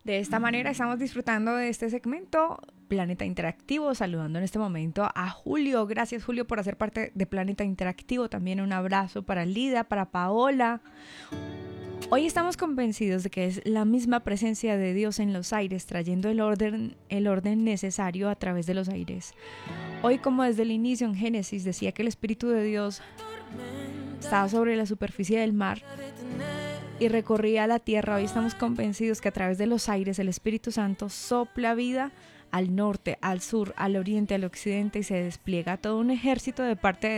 De esta manera estamos disfrutando de este segmento Planeta Interactivo, saludando en este momento a Julio. Gracias, Julio, por hacer parte de Planeta Interactivo. También un abrazo para Lida, para Paola. Hoy estamos convencidos de que es la misma presencia de Dios en los aires, trayendo el orden necesario a través de los aires. Hoy, como desde el inicio en Génesis decía que el Espíritu de Dios estaba sobre la superficie del mar y recorría la tierra, hoy estamos convencidos que a través de los aires el Espíritu Santo sopla vida al norte, al sur, al oriente, al occidente, y se despliega todo un ejército de parte de